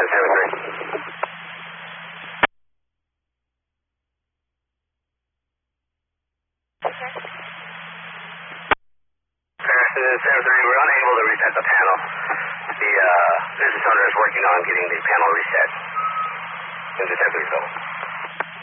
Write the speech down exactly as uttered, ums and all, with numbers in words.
seven seven three. seven seven three, we're unable to reset the panel. The uh, business owner is working on getting the panel reset. Intercept result.